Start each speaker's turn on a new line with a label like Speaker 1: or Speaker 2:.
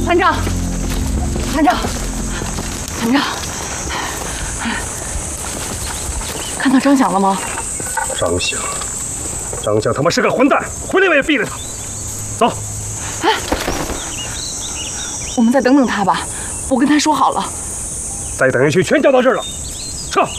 Speaker 1: 团长，团长，团长，看到张响了吗？
Speaker 2: 张响他妈是个混蛋，回来我也毙了他。走。
Speaker 1: 哎，我们再等等他吧，我跟他说好了。
Speaker 2: 再等一群全叫到这儿了。